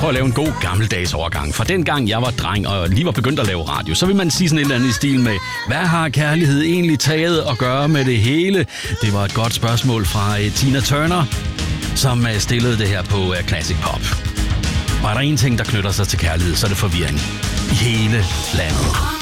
prøve at lave en god gammeldags overgang. For dengang jeg var dreng og lige var begyndt at lave radio, så vil man sige sådan et eller andet i stil med, hvad har kærlighed egentlig taget at gøre med det hele? Det var et godt spørgsmål fra Tina Turner, som stillede det her på Classic Pop. Var der en ting, der knytter sig til kærlighed, så er det forvirring i hele landet.